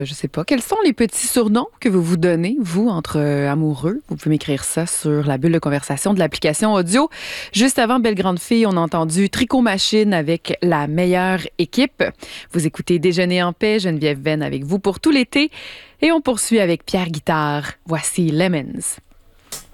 Je sais pas. Quels sont les petits surnoms que vous vous donnez, vous, entre amoureux? Vous pouvez m'écrire ça sur la bulle de conversation de l'application audio. Juste avant Belle Grande Fille, on a entendu Tricot Machine avec la meilleure équipe. Vous écoutez Déjeuner en paix, Geneviève Venn avec vous pour tout l'été. Et on poursuit avec Pierre Guitare. Voici Lemons.